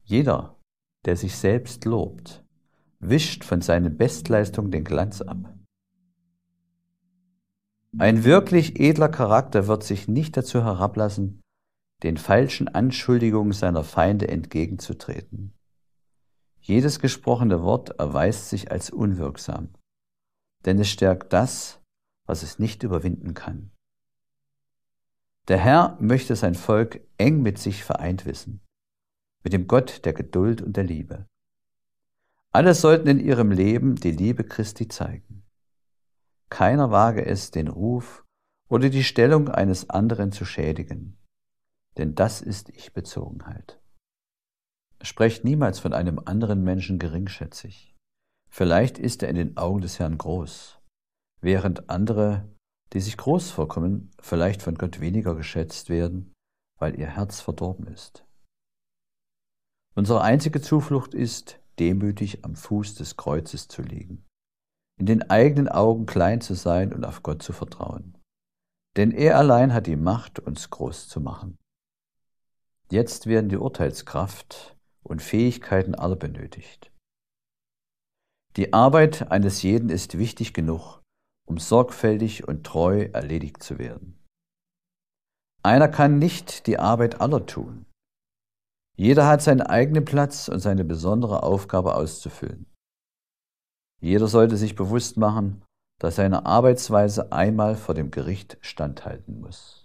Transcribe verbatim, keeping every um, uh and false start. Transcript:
Jeder, der sich selbst lobt, wischt von seinen Bestleistungen den Glanz ab. Ein wirklich edler Charakter wird sich nicht dazu herablassen, den falschen Anschuldigungen seiner Feinde entgegenzutreten. Jedes gesprochene Wort erweist sich als unwirksam, denn es stärkt das, was es nicht überwinden kann. Der Herr möchte sein Volk eng mit sich vereint wissen, mit dem Gott der Geduld und der Liebe. Alle sollten in ihrem Leben die Liebe Christi zeigen. Keiner wage es, den Ruf oder die Stellung eines anderen zu schädigen, denn das ist Ich-Bezogenheit. Sprecht niemals von einem anderen Menschen geringschätzig. Vielleicht ist er in den Augen des Herrn groß, während andere, die sich groß vorkommen, vielleicht von Gott weniger geschätzt werden, weil ihr Herz verdorben ist. Unsere einzige Zuflucht ist, demütig am Fuß des Kreuzes zu liegen, in den eigenen Augen klein zu sein und auf Gott zu vertrauen. Denn er allein hat die Macht, uns groß zu machen. Jetzt werden die Urteilskraft und Fähigkeiten aller benötigt. Die Arbeit eines jeden ist wichtig genug, um sorgfältig und treu erledigt zu werden. Einer kann nicht die Arbeit aller tun. Jeder hat seinen eigenen Platz und seine besondere Aufgabe auszufüllen. Jeder sollte sich bewusst machen, dass seine Arbeitsweise einmal vor dem Gericht standhalten muss.